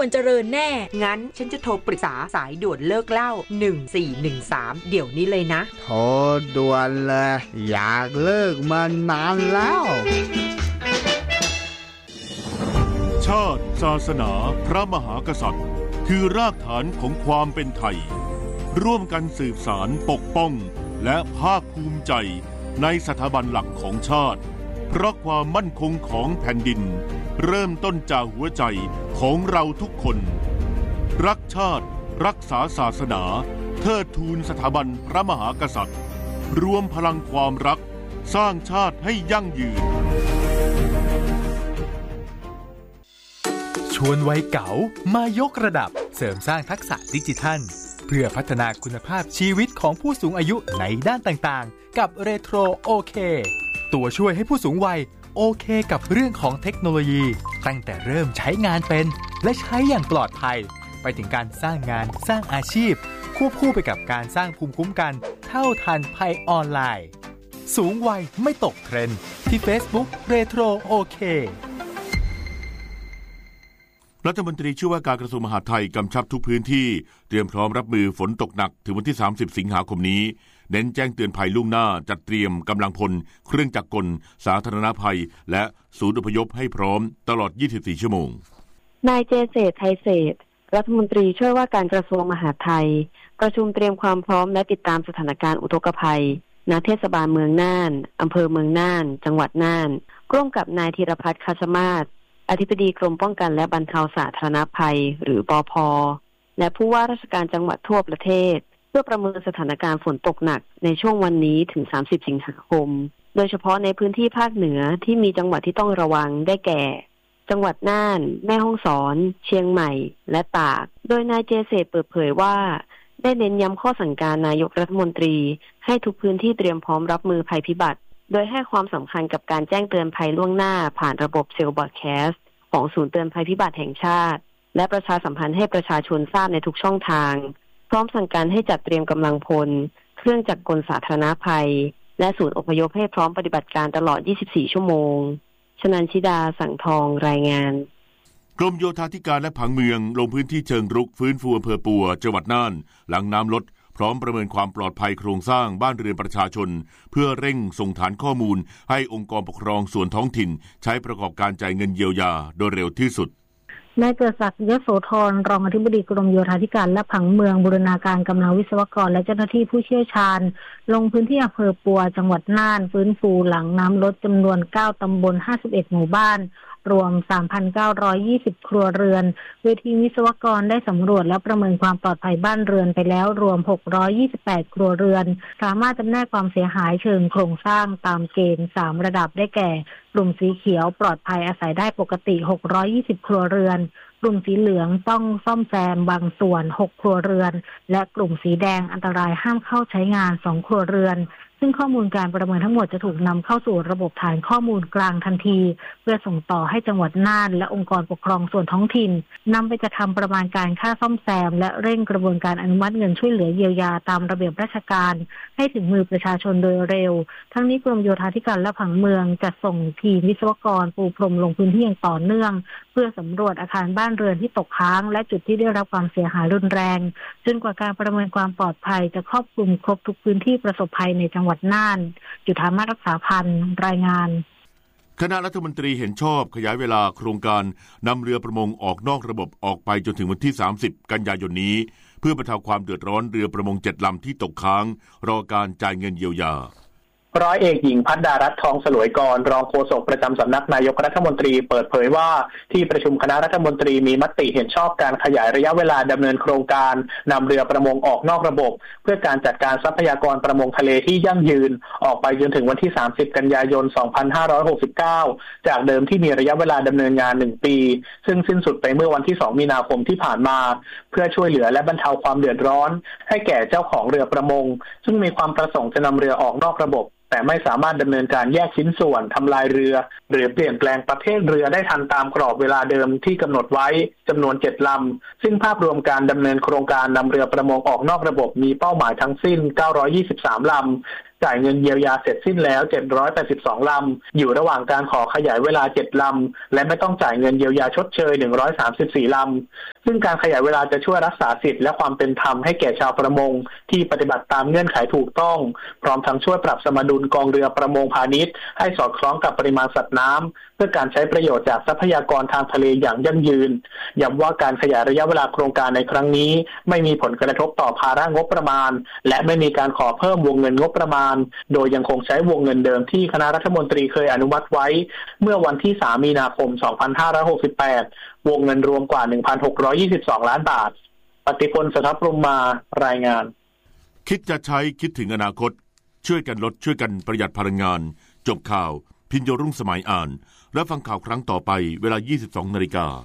วนเจริญแน่งั้นฉันจะโทรปรึกษาสายด่วนเลิกเหล้า1413เดี๋ยวนี้เลยนะโทรด่วนเลยอยากเลิกมานานแล้วชาติศาสนาพระมหากษัตริย์คือรากฐานของความเป็นไทยร่วมกันสืบสานปกป้องและภาคภูมิใจในสถาบันหลักของชาติเพราะความมั่นคงของแผ่นดินเริ่มต้นจากหัวใจของเราทุกคนรักชาติรักษาศาสนาเทิดทูนสถาบันพระมหากษัตริย์รวมพลังความรักสร้างชาติให้ยั่งยืนชวนวัยเก๋ามายกระดับเสริมสร้างทักษะดิจิทัลเพื่อพัฒนาคุณภาพชีวิตของผู้สูงอายุในด้านต่างๆกับเรโทรโอเคตัวช่วยให้ผู้สูงวัยโอเคกับเรื่องของเทคโนโลยีตั้งแต่เริ่มใช้งานเป็นและใช้อย่างปลอดภัยไปถึงการสร้างงานสร้างอาชีพควบคู่ไปกับการสร้างภูมิคุ้มกันเท่าทันภัยออนไลน์สูงวัยไม่ตกเทรนด์ที่ Facebook เรโทรโอเครัฐมนตรีช่วยว่าการกระทรวงมหาดไทยกำชับทุกพื้นที่เตรียมพร้อมรับมือฝนตกหนักถึงวันที่30สิงหาคมนี้เน้นแจ้งเตือนภัยล่วงหน้าจัดเตรียมกำลังพลเครื่องจักรกลสาธารณภัยและศูนย์อพยพให้พร้อมตลอด24ชั่วโมงนายเจเศรษฐ์ไทยเศรษฐ์รัฐมนตรีช่วยว่าการกระทรวงมหาดไทยประชุมเตรียมความพร้อมและติดตามสถานการณ์อุทกภัยณเทศบาลเมืองน่านอำเภอเมืองน่านจังหวัดน่านร่วมกับนายธีรพัฒน์คัชมาศอธิบดีกรมป้องกันและบรรเทาสาธารณภัยหรือปภ.และผู้ว่าราชการจังหวัดทั่วประเทศเพื่อประเมินสถานการณ์ฝนตกหนักในช่วงวันนี้ถึง30สิงหาคมโดยเฉพาะในพื้นที่ภาคเหนือที่มีจังหวัดที่ต้องระวังได้แก่จังหวัดน่านแม่ฮ่องสอนเชียงใหม่และตากโดยนายเจเศรษฐ์เปิดเผยว่าได้เน้นย้ำข้อสั่งการนายกรัฐมนตรีให้ทุกพื้นที่เตรียมพร้อมรับมือภัยพิบัติโดยให้ความสำคัญกับการแจ้งเตือนภัยล่วงหน้าผ่านระบบเซลล์บอดแคสต์ของศูนย์เตือนภัยพิบัติแห่งชาติและประชาสัมพันธ์ให้ประชาชนทราบในทุกช่องทางพร้อมสั่งการให้จัดเตรียมกำลังพลเครื่องจักรกลสาธารณภัยและศูนย์อพยพให้พร้อมปฏิบัติการตลอด24ชั่วโมงชนันชิดาสังทองรายงานกรมโยธาธิการและผังเมืองลงพื้นที่เชิงรุกฟื้นฟูอำเภอปัวจังหวัดน่านหลังน้ำลดพร้อมประเมินความปลอดภัยโครงสร้างบ้านเรือนประชาชนเพื่อเร่งส่งฐานข้อมูลให้องค์กรปกครองส่วนท้องถิ่นใช้ประกอบการจ่ายเงินเยียวยาโดยเร็วที่สุดนายเกิดศักดิ์ยโสธรรองอธิบดีกรมโยธาธิการและผังเมืองบูรณาการกำลังวิศวกรและเจ้าหน้าที่ผู้เชี่ยวชาญลงพื้นที่อำเภอปัวจังหวัดน่านฟื้นฟูหลังน้ำลดจำนวน9ตำบล51หมู่บ้านรวม 3,920 ครัวเรือนเวทีวิศวกรได้สำรวจและประเมินความปลอดภัยบ้านเรือนไปแล้วรวม628ครัวเรือนสามารถจำแนกความเสียหายเชิงโครงสร้างตามเกณฑ์3ระดับได้แก่กลุ่มสีเขียวปลอดภัยอาศัยได้ปกติ620ครัวเรือนกลุ่มสีเหลืองต้องซ่อมแซมบางส่วน6ครัวเรือนและกลุ่มสีแดงอันตรายห้ามเข้าใช้งาน2ครัวเรือนซึ่งข้อมูลการประเมินทั้งหมดจะถูกนำเข้าสู่ระบบฐานข้อมูลกลางทันทีเพื่อส่งต่อให้จังหวัดน่านและองค์กรปกครองส่วนท้องถิ่นนำไปกระทำประมาณการค่าซ่อมแซมและเร่งกระบวนการอนุมัติเงินช่วยเหลือเยียวยาตามระเบียบราชการให้ถึงมือประชาชนโดยเร็วทั้งนี้กรมโยธาธิการและผังเมืองจะส่งทีมวิศวกรปูพรมลงพื้นที่อย่างต่อเนื่องเพื่อสำรวจอาคารบ้านเรือนที่ตกค้างและจุดที่ได้รับความเสียหายรุนแรงจนกว่าการประเมินความปลอดภัยจะครอบคลุมครบทุกพื้นที่ประสบภัยในจังหวัดน่านจุฑามาศรักษาพันธ์รายงานคณะรัฐมนตรีเห็นชอบขยายเวลาโครงการนำเรือประมงออกนอกระบบออกไปจนถึงวันที่30กันยายนนี้เพื่อบรรเทาความเดือดร้อนเรือประมง7ลำที่ตกค้างรอการจ่ายเงินเยียวยาร้อยเอกหญิงพัฒดารัตน์ทองสลวยกรรองโฆษกประจำสำนักนายกรัฐมนตรีเปิดเผยว่าที่ประชุมคณะรัฐมนตรีมีมติเห็นชอบการขยายระยะเวลาดำเนินโครงการนำเรือประมงออกนอกระบบเพื่อการจัดการทรัพยากรประมงทะเลที่ยั่งยืนออกไปจนถึงวันที่30กันยายน2569จากเดิมที่มีระยะเวลาดำเนินงาน1ปีซึ่งสิ้นสุดไปเมื่อวันที่2มีนาคมที่ผ่านมาเพื่อช่วยเหลือและบรรเทาความเดือดร้อนให้แก่เจ้าของเรือประมงซึ่งมีความประสงค์จะนำเรือออกนอกระบบแต่ไม่สามารถดำเนินการแยกชิ้นส่วนทำลายเรือหรือเปลี่ยนแปลงประเภทเรือได้ทันตามกรอบเวลาเดิมที่กำหนดไว้จำนวน7ลำซึ่งภาพรวมการดำเนินโครงการนำเรือประมงออกนอกระบบมีเป้าหมายทั้งสิ้น923ลำจ่ายเงินเยียวยาเสร็จสิ้นแล้ว782ลำอยู่ระหว่างการขอขยายเวลา7ลำและไม่ต้องจ่ายเงินเยียวยาชดเชย134ลำซึ่งการขยายเวลาจะช่วยรักษาสิทธิและความเป็นธรรมให้แก่ชาวประมงที่ปฏิบัติตามเงื่อนไขถูกต้องพร้อมทั้งช่วยปรับสมดุลกองเรือประมงพาณิชย์ให้สอดคล้องกับปริมาณสัตว์น้ำเพื่อการใช้ประโยชน์จากทรัพยากรทางทะเลอย่างยั่งยืนย้ำว่าการขยายระยะเวลาโครงการในครั้งนี้ไม่มีผลกระทบต่อภาระงบประมาณและไม่มีการขอเพิ่มวงเงินงบประมาณโดยยังคงใช้วงเงินเดิมที่คณะรัฐมนตรีเคยอนุมัติไว้เมื่อวันที่3 มีนาคม 2568วงเงินรวมกว่า 1,622 ล้านบาทปฏิพล สทัพพรหมารายงานคิดจะใช้คิดถึงอนาคตช่วยกันลดช่วยกันประหยัดพลังงานจบข่าวพิญโยรุ่งสมัยอ่านและฟังข่าวครั้งต่อไปเวลา 22:00 น.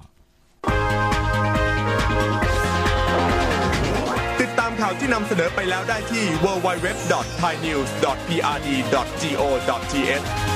ติดตามข่าวที่นำเสนอไปแล้วได้ที่ www.thainews.prd.go.th